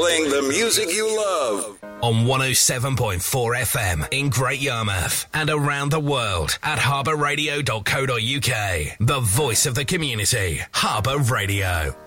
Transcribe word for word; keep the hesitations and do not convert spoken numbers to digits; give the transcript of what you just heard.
playing the music you love. On one oh seven point four F M in Great Yarmouth and around the world at harbour radio dot co dot uk. The voice of the community. Harbour Radio.